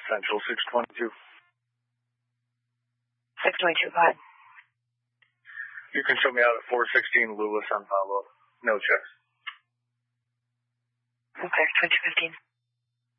Central 622. 622, go ahead. You can show me out at 416 Lewis on follow-up. No checks. Okay, 2215.